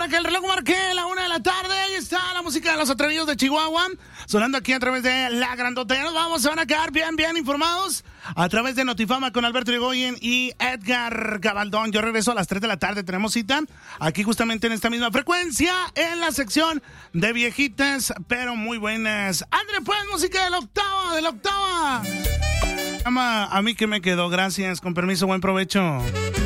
para que el reloj marque la 1 de la tarde. Ahí está la música de los atrevidos de Chihuahua, sonando aquí a través de La Grandota. Ya nos vamos, se van a quedar bien informados a través de Notifama con Alberto Irigoyen y Edgar Gabaldón. Yo regreso a las 3 de la tarde, tenemos cita aquí justamente en esta misma frecuencia, en la sección de viejitas, pero muy buenas. André, pues, música de la octava. A mí que me quedó, gracias, con permiso, buen provecho.